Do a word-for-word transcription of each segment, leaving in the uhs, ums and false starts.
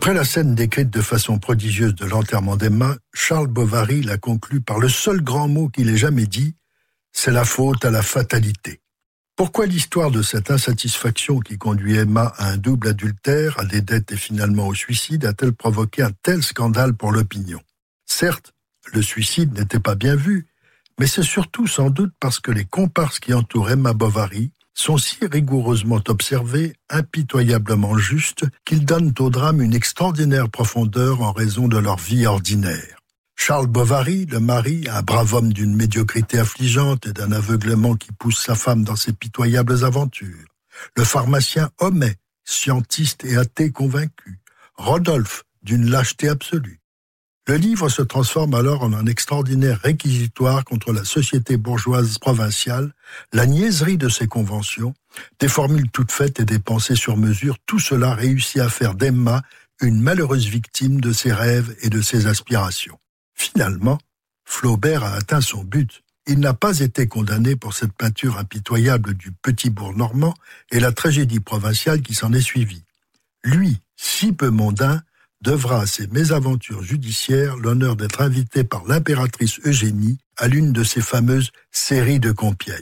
Après la scène décrite de façon prodigieuse de l'enterrement d'Emma, Charles Bovary l'a conclut par le seul grand mot qu'il ait jamais dit, c'est la faute à la fatalité. Pourquoi l'histoire de cette insatisfaction qui conduit Emma à un double adultère, à des dettes et finalement au suicide, a-t-elle provoqué un tel scandale pour l'opinion ? Certes, le suicide n'était pas bien vu, mais c'est surtout sans doute parce que les comparses qui entourent Emma Bovary sont si rigoureusement observés, impitoyablement justes, qu'ils donnent au drame une extraordinaire profondeur en raison de leur vie ordinaire. Charles Bovary, le mari, un brave homme d'une médiocrité affligeante et d'un aveuglement qui pousse sa femme dans ses pitoyables aventures. Le pharmacien Homais, scientiste et athée convaincu. Rodolphe, d'une lâcheté absolue. Le livre se transforme alors en un extraordinaire réquisitoire contre la société bourgeoise provinciale, la niaiserie de ses conventions, des formules toutes faites et des pensées sur mesure, tout cela réussit à faire d'Emma une malheureuse victime de ses rêves et de ses aspirations. Finalement, Flaubert a atteint son but. Il n'a pas été condamné pour cette peinture impitoyable du petit bourg normand et la tragédie provinciale qui s'en est suivie. Lui, si peu mondain, devra à ses mésaventures judiciaires l'honneur d'être invité par l'impératrice Eugénie à l'une de ses fameuses séries de Compiègne.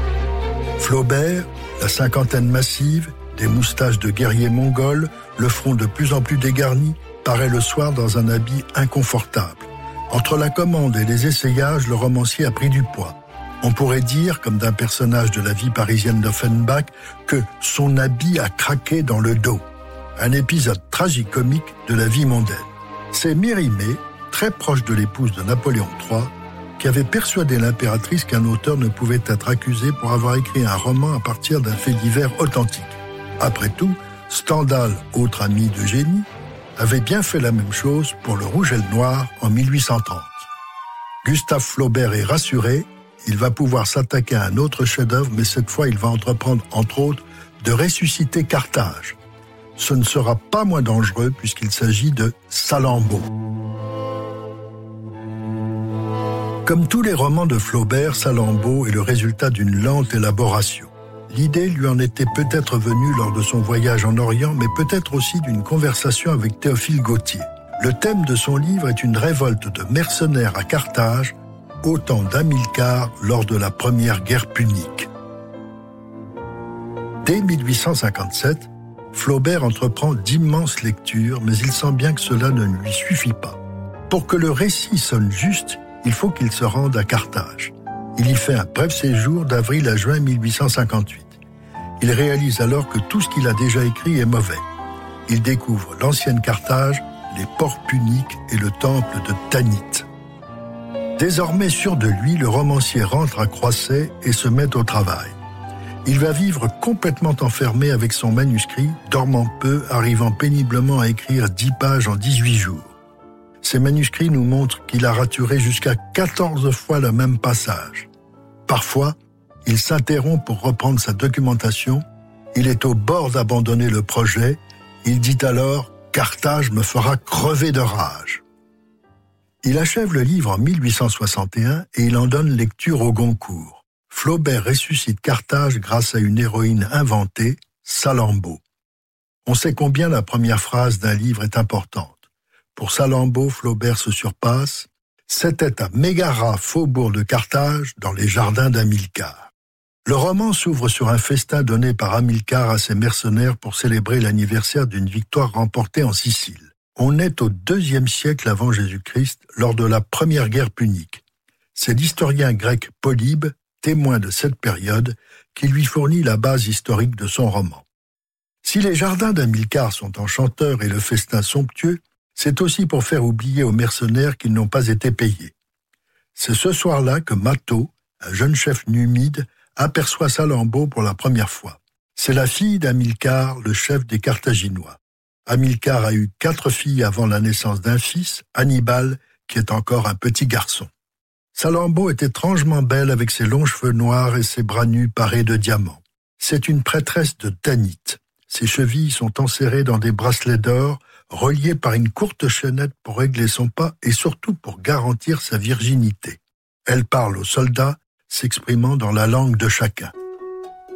Flaubert, la cinquantaine massive, des moustaches de guerrier mongol, le front de plus en plus dégarni, paraît le soir dans un habit inconfortable. Entre la commande et les essayages, le romancier a pris du poids. On pourrait dire, comme d'un personnage de la vie parisienne d'Offenbach, que son habit a craqué dans le dos. Un épisode tragicomique de la vie mondaine. C'est Mérimée, très proche de l'épouse de Napoléon trois, qui avait persuadé l'impératrice qu'un auteur ne pouvait être accusé pour avoir écrit un roman à partir d'un fait divers authentique. Après tout, Stendhal, autre ami d'Eugénie, avait bien fait la même chose pour Le Rouge et le Noir en mille huit cent trente. Gustave Flaubert est rassuré, il va pouvoir s'attaquer à un autre chef-d'œuvre, mais cette fois il va entreprendre, entre autres, de ressusciter Carthage. Ce ne sera pas moins dangereux puisqu'il s'agit de Salammbô. Comme tous les romans de Flaubert, Salammbô est le résultat d'une lente élaboration. L'idée lui en était peut-être venue lors de son voyage en Orient, mais peut-être aussi d'une conversation avec Théophile Gautier. Le thème de son livre est une révolte de mercenaires à Carthage, au temps d'Hamilcar lors de la première guerre punique. Dès mille huit cent cinquante-sept, Flaubert entreprend d'immenses lectures, mais il sent bien que cela ne lui suffit pas. Pour que le récit sonne juste, il faut qu'il se rende à Carthage. Il y fait un bref séjour d'avril à juin mille huit cent cinquante-huit. Il réalise alors que tout ce qu'il a déjà écrit est mauvais. Il découvre l'ancienne Carthage, les ports puniques et le temple de Tanit. Désormais sûr de lui, le romancier rentre à Croisset et se met au travail. Il va vivre complètement enfermé avec son manuscrit, dormant peu, arrivant péniblement à écrire dix pages en dix-huit jours. Ces manuscrits nous montrent qu'il a raturé jusqu'à quatorze fois le même passage. Parfois, il s'interrompt pour reprendre sa documentation. Il est au bord d'abandonner le projet. Il dit alors « Carthage me fera crever de rage ». Il achève le livre en mille huit cent soixante et un et il en donne lecture au Goncourt. Flaubert ressuscite Carthage grâce à une héroïne inventée, Salammbô. On sait combien la première phrase d'un livre est importante. Pour Salammbô, Flaubert se surpasse. C'était à Mégara, faubourg de Carthage, dans les jardins d'Hamilcar. Le roman s'ouvre sur un festin donné par Hamilcar à ses mercenaires pour célébrer l'anniversaire d'une victoire remportée en Sicile. On est au deuxième siècle avant Jésus-Christ, lors de la première guerre punique. C'est l'historien grec Polybe, témoin de cette période, qui lui fournit la base historique de son roman. Si les jardins d'Hamilcar sont enchanteurs et le festin somptueux, c'est aussi pour faire oublier aux mercenaires qu'ils n'ont pas été payés. C'est ce soir-là que Mato, un jeune chef numide, aperçoit Salammbô pour la première fois. C'est la fille d'Hamilcar, le chef des Carthaginois. Hamilcar a eu quatre filles avant la naissance d'un fils, Hannibal, qui est encore un petit garçon. Salammbô est étrangement belle avec ses longs cheveux noirs et ses bras nus parés de diamants. C'est une prêtresse de Tanit. Ses chevilles sont enserrées dans des bracelets d'or, reliés par une courte chaînette pour régler son pas et surtout pour garantir sa virginité. Elle parle aux soldats, s'exprimant dans la langue de chacun.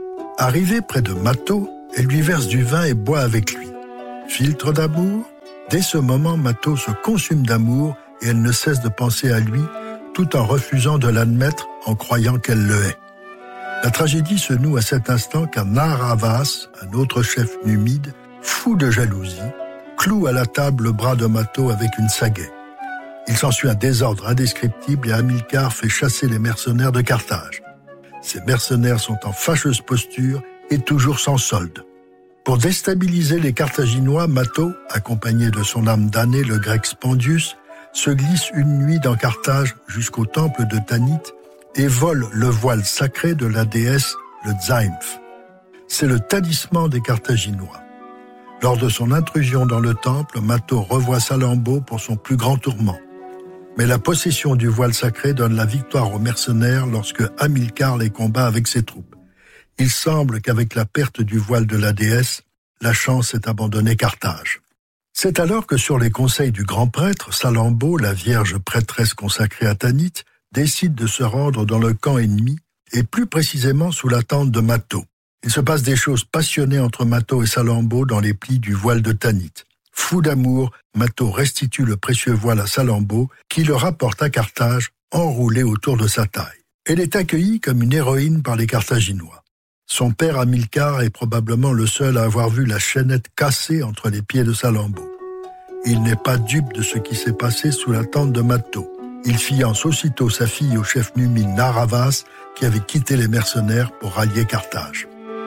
Arrivée près de Mato, elle lui verse du vin et boit avec lui. Philtre d'amour, Dès ce moment, Mato se consume d'amour et elle ne cesse de penser à lui, tout en refusant de l'admettre en croyant qu'elle le hait. La tragédie se noue à cet instant car Naravas, un autre chef numide, fou de jalousie, cloue à la table le bras de Mato avec une sagaie. Il s'ensuit un désordre indescriptible et Hamilcar fait chasser les mercenaires de Carthage. Ces mercenaires sont en fâcheuse posture et toujours sans solde. Pour déstabiliser les Carthaginois, Mato, accompagné de son âme damnée, le grec Spendius, se glisse une nuit dans Carthage jusqu'au temple de Tanit et vole le voile sacré de la déesse, le Zymph. C'est le talisman des Carthaginois. Lors de son intrusion dans le temple, Mato revoit Salammbô pour son plus grand tourment. Mais la possession du voile sacré donne la victoire aux mercenaires lorsque Hamilcar les combat avec ses troupes. Il semble qu'avec la perte du voile de la déesse, la chance ait abandonné Carthage. C'est alors que sur les conseils du grand prêtre, Salammbô, la vierge prêtresse consacrée à Tanit, décide de se rendre dans le camp ennemi et plus précisément sous la tente de Mato. Il se passe des choses passionnées entre Mato et Salammbô dans les plis du voile de Tanit. Fou d'amour, Mato restitue le précieux voile à Salammbô qui le rapporte à Carthage enroulé autour de sa taille. Elle est accueillie comme une héroïne par les Carthaginois. Son père Hamilcar est probablement le seul à avoir vu la chaînette cassée entre les pieds de Salammbô. Il n'est pas dupe de ce qui s'est passé sous la tente de Mato. Il fiance aussitôt sa fille au chef numide Naravas qui avait quitté les mercenaires pour rallier Carthage.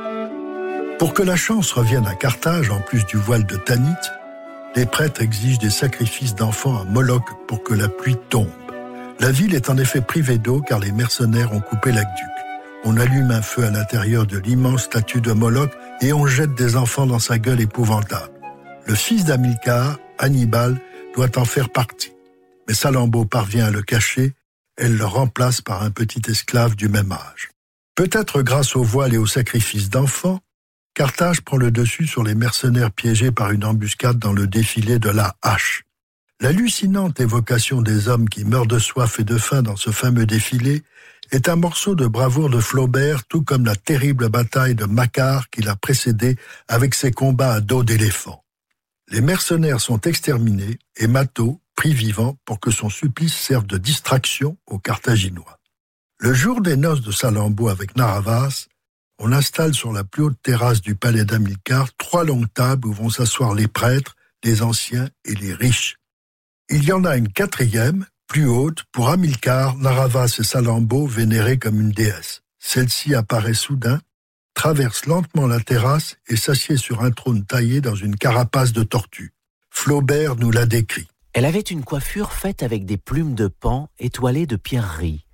Pour que la chance revienne à Carthage, en plus du voile de Tanit, les prêtres exigent des sacrifices d'enfants à Moloch pour que la pluie tombe. La ville est en effet privée d'eau car les mercenaires ont coupé l'aqueduc. On allume un feu à l'intérieur de l'immense statue de Moloch et on jette des enfants dans sa gueule épouvantable. Le fils d'Hamilcar, Hannibal, doit en faire partie. Mais Salammbô parvient à le cacher, elle le remplace par un petit esclave du même âge. Peut-être grâce au voile et au sacrifice d'enfants, Carthage prend le dessus sur les mercenaires piégés par une embuscade dans le défilé de la hache. L'hallucinante évocation des hommes qui meurent de soif et de faim dans ce fameux défilé est un morceau de bravoure de Flaubert, tout comme la terrible bataille de Makar qui l'a précédé avec ses combats à dos d'éléphant. Les mercenaires sont exterminés et Mato, pris vivant pour que son supplice serve de distraction aux Carthaginois. Le jour des noces de Salammbô avec Naravas, on installe sur la plus haute terrasse du palais d'Hamilcar trois longues tables où vont s'asseoir les prêtres, les anciens et les riches. Il y en a une quatrième, plus haute, pour Hamilcar, Naravas et Salammbô vénérés comme une déesse. Celle-ci apparaît soudain, traverse lentement la terrasse et s'assied sur un trône taillé dans une carapace de tortue. Flaubert nous l'a décrit. Elle avait une coiffure faite avec des plumes de paon étoilées de pierreries.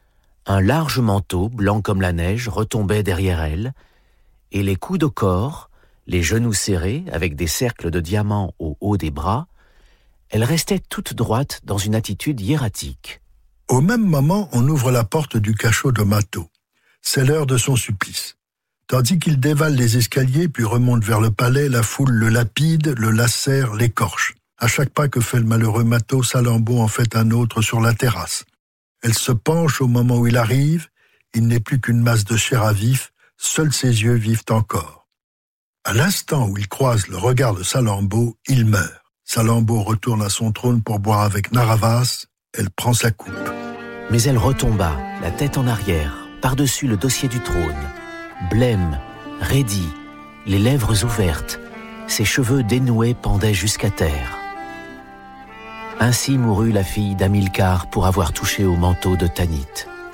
Un large manteau, blanc comme la neige, retombait derrière elle, et les coudes au corps, les genoux serrés avec des cercles de diamants au haut des bras, elle restait toute droite dans une attitude hiératique. Au même moment, on ouvre la porte du cachot de Mato. C'est l'heure de son supplice. Tandis qu'il dévale les escaliers puis remonte vers le palais, la foule le lapide, le lacère, l'écorche. À chaque pas que fait le malheureux Mato, Salammbô en fait un autre sur la terrasse. Elle se penche au moment où il arrive, il n'est plus qu'une masse de chair à vif, seuls ses yeux vivent encore. À l'instant où il croise le regard de Salammbô, il meurt. Salammbô retourne à son trône pour boire avec Naravas, elle prend sa coupe. Mais elle retomba, la tête en arrière, par-dessus le dossier du trône, blême, raidie, les lèvres ouvertes, ses cheveux dénoués pendaient jusqu'à terre. Ainsi mourut la fille d'Hamilcar pour avoir touché au manteau de Tanit.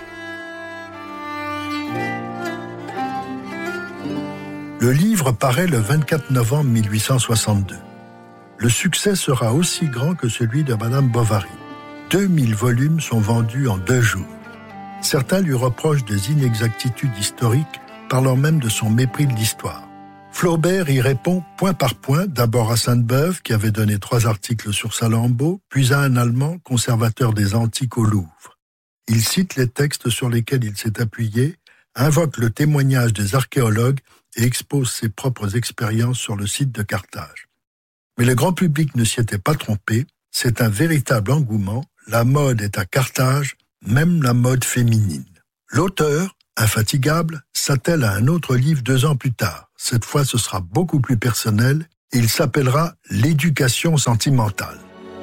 Le livre paraît le vingt-quatre novembre mille huit cent soixante-deux. Le succès sera aussi grand que celui de Madame Bovary. deux mille volumes sont vendus en deux jours. Certains lui reprochent des inexactitudes historiques, parlant même de son mépris de l'histoire. Flaubert y répond point par point, d'abord à Sainte-Beuve, qui avait donné trois articles sur Salammbô, puis à un Allemand, conservateur des antiques au Louvre. Il cite les textes sur lesquels il s'est appuyé, invoque le témoignage des archéologues et expose ses propres expériences sur le site de Carthage. Mais le grand public ne s'y était pas trompé, c'est un véritable engouement, la mode est à Carthage, même la mode féminine. L'auteur, infatigable, s'attelle à un autre livre deux ans plus tard. Cette fois, ce sera beaucoup plus personnel Il s'appellera « L'éducation sentimentale ».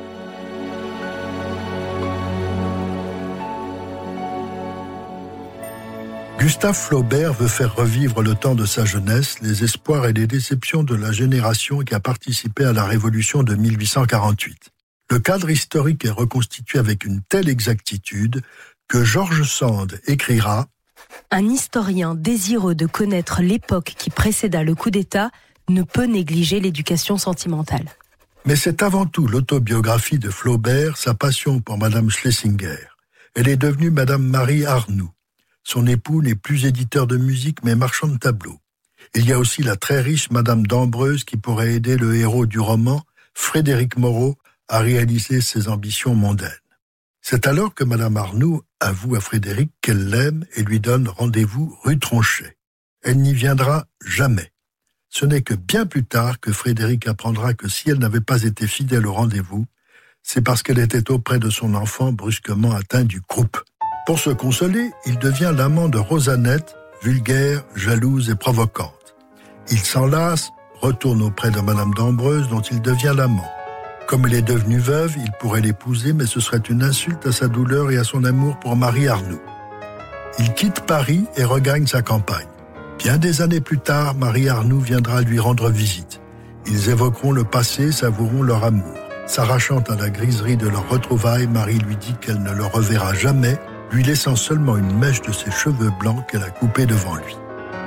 Gustave Flaubert veut faire revivre le temps de sa jeunesse, les espoirs et les déceptions de la génération qui a participé à la Révolution de mille huit cent quarante-huit. Le cadre historique est reconstitué avec une telle exactitude que George Sand écrira « Un historien désireux de connaître l'époque qui précéda le coup d'État ne peut négliger l'éducation sentimentale. » Mais c'est avant tout l'autobiographie de Flaubert, sa passion pour Madame Schlesinger. Elle est devenue Madame Marie Arnoux. Son époux n'est plus éditeur de musique, mais marchand de tableaux. Il y a aussi la très riche Madame d'Ambreuse qui pourrait aider le héros du roman, Frédéric Moreau, à réaliser ses ambitions mondaines. C'est alors que Madame Arnoux avoue à Frédéric qu'elle l'aime et lui donne rendez-vous rue Tronchet. Elle n'y viendra jamais. Ce n'est que bien plus tard que Frédéric apprendra que si elle n'avait pas été fidèle au rendez-vous, c'est parce qu'elle était auprès de son enfant brusquement atteint du croup. Pour se consoler, il devient l'amant de Rosanette, vulgaire, jalouse et provocante. Il s'en lasse, retourne auprès de Madame d'Ambreuse dont il devient l'amant. Comme elle est devenue veuve, il pourrait l'épouser, mais ce serait une insulte à sa douleur et à son amour pour Marie Arnoux. Il quitte Paris et regagne sa campagne. Bien des années plus tard, Marie Arnoux viendra lui rendre visite. Ils évoqueront le passé, savoureront leur amour. S'arrachant à la griserie de leur retrouvaille, Marie lui dit qu'elle ne le reverra jamais, lui laissant seulement une mèche de ses cheveux blancs qu'elle a coupée devant lui.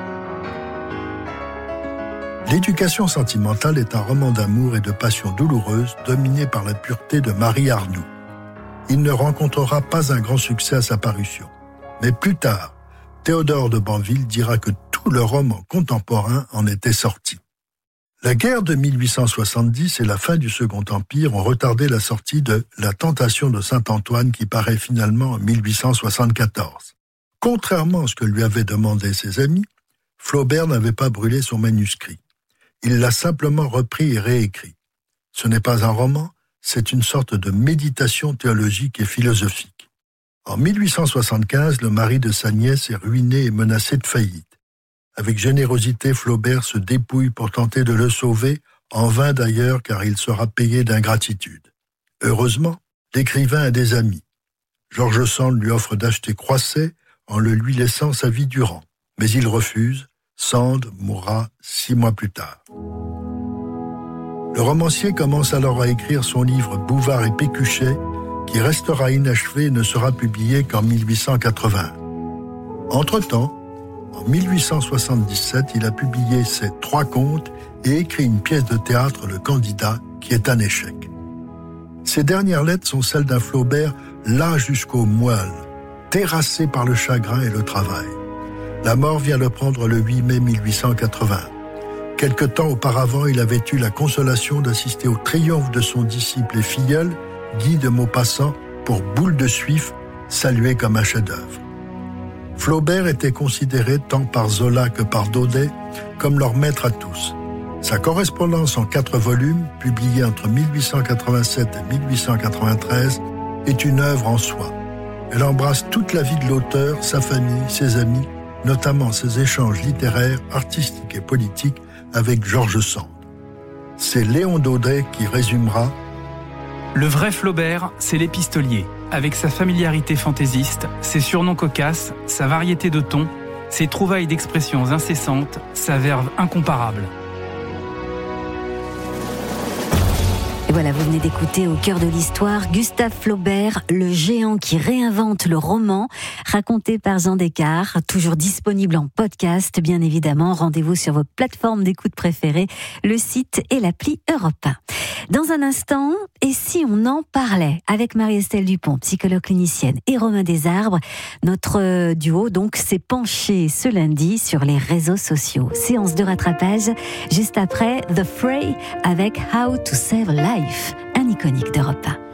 L'éducation sentimentale est un roman d'amour et de passion douloureuse dominé par la pureté de Marie Arnoux. Il ne rencontrera pas un grand succès à sa parution. Mais plus tard, Théodore de Banville dira que tout le roman contemporain en était sorti. La guerre de mille huit cent soixante-dix et la fin du Second Empire ont retardé la sortie de La Tentation de Saint-Antoine qui paraît finalement en mille huit cent soixante-quatorze. Contrairement à ce que lui avaient demandé ses amis, Flaubert n'avait pas brûlé son manuscrit. Il l'a simplement repris et réécrit. Ce n'est pas un roman, c'est une sorte de méditation théologique et philosophique. En mille huit cent soixante-quinze, le mari de sa nièce est ruiné et menacé de faillite. Avec générosité, Flaubert se dépouille pour tenter de le sauver, en vain d'ailleurs car il sera payé d'ingratitude. Heureusement, l'écrivain a des amis. George Sand lui offre d'acheter Croisset en le lui laissant sa vie durant. Mais il refuse, Sand mourra six mois plus tard. Le romancier commence alors à écrire son livre Bouvard et Pécuchet, qui restera inachevé et ne sera publié qu'en mille huit cent quatre-vingt. Entre-temps, en mille huit cent soixante-dix-sept, il a publié ses trois contes et écrit une pièce de théâtre, Le Candidat, qui est un échec. Ces dernières lettres sont celles d'un Flaubert las jusqu'au moelle, terrassé par le chagrin et le travail. La mort vient le prendre le huit mai mille huit cent quatre-vingts. Quelque temps auparavant, il avait eu la consolation d'assister au triomphe de son disciple et filleul, Guy de Maupassant, pour Boule de Suif, salué comme un chef-d'œuvre. Flaubert était considéré tant par Zola que par Daudet comme leur maître à tous. Sa correspondance en quatre volumes, publiée entre mille huit cent quatre-vingt-sept et mille huit cent quatre-vingt-treize, est une œuvre en soi. Elle embrasse toute la vie de l'auteur, sa famille, ses amis, notamment ses échanges littéraires, artistiques et politiques avec George Sand. C'est Léon Daudet qui résumera « Le vrai Flaubert, c'est l'épistolier, avec sa familiarité fantaisiste, ses surnoms cocasses, sa variété de tons, ses trouvailles d'expressions incessantes, sa verve incomparable. » Et voilà, vous venez d'écouter Au cœur de l'histoire Gustave Flaubert, le géant qui réinvente le roman, raconté par Jean Descartes, toujours disponible en podcast, bien évidemment. Rendez-vous sur vos plateformes d'écoute préférées, le site et l'appli Europe un. Dans un instant, et si on en parlait avec Marie-Estelle Dupont, psychologue clinicienne, et Romain Desarbres, notre duo donc s'est penché ce lundi sur les réseaux sociaux. Séance de rattrapage juste après The Fray avec How to Save a Life, un iconique d'Europe un.